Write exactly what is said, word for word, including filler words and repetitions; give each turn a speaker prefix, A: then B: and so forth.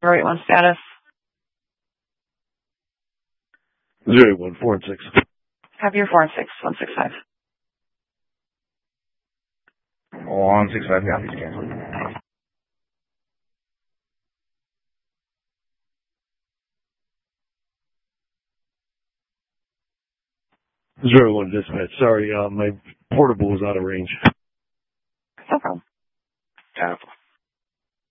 A: zero eight one status.
B: zero eight one four and six.
A: Have your four and six, one six five.
C: one six five, copies canceled.
B: Zero one dispatch. Sorry, uh, my portable was out of range.
A: No problem.
C: Got it.